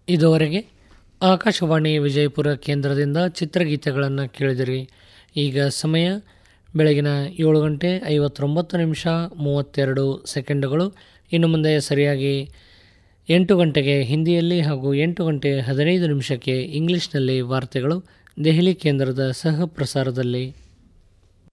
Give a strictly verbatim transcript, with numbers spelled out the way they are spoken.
ಇದುವರೆಗೆ ಆಕಾಶವಾಣಿ ವಿಜಯಪುರ ಕೇಂದ್ರದಿಂದ ಚಿತ್ರಗೀತೆಗಳನ್ನು ಕೇಳಿದಿರಿ. ಈಗ ಸಮಯ ಬೆಳಗಿನ ಏಳು ಗಂಟೆ ಐವತ್ತೊಂಬತ್ತು ನಿಮಿಷ ಮೂವತ್ತೆರಡು ಸೆಕೆಂಡುಗಳು. ಇನ್ನು ಮುಂದೆ ಸರಿಯಾಗಿ ಎಂಟು ಗಂಟೆಗೆ ಹಿಂದಿಯಲ್ಲಿ ಹಾಗೂ ಎಂಟು ಗಂಟೆ ಹದಿನೈದು ನಿಮಿಷಕ್ಕೆ ಇಂಗ್ಲಿಷ್ನಲ್ಲಿ ವಾರ್ತೆಗಳು ದೆಹಲಿ ಕೇಂದ್ರದ ಸಹ ಪ್ರಸಾರದಲ್ಲಿ.